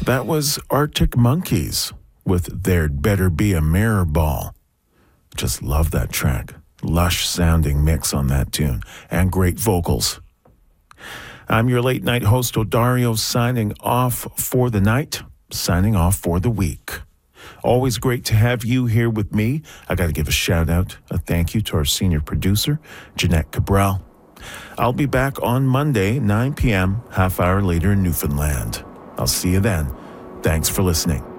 That was Arctic Monkeys with There'd Better Be a Mirror Ball. Just love that track. Lush sounding mix on that tune and great vocals. I'm your late night host, Odario, signing off for the night, signing off for the week. Always great to have you here with me. I got to give a shout out, a thank you to our senior producer, Jeanette Cabral. I'll be back on Monday, 9 p.m., half hour later in Newfoundland. I'll see you then. Thanks for listening.